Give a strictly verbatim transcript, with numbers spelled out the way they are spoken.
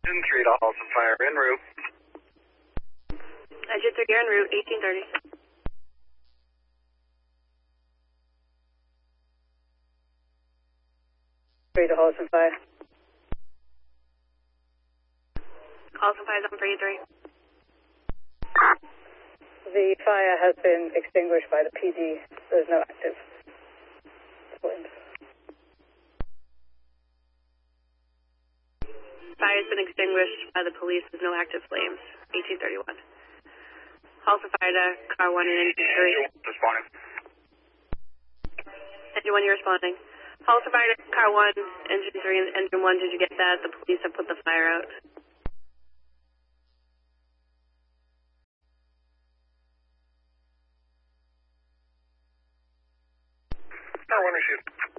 three to Halls and Fire en route. Engine three, you're en route, eighteen thirty. three to Halls and Fire. Halls and Fire is on for E three. The fire has been extinguished by the P D. There's no active flames. Fire has been extinguished by the police with no active flames, eighteen thirty-one. Halls and Fire to car one and engine three. Responding. Engine one, you're responding. Halls and Fire to car one, engine three, and engine one, did you get that? The police have put the fire out. Car one received.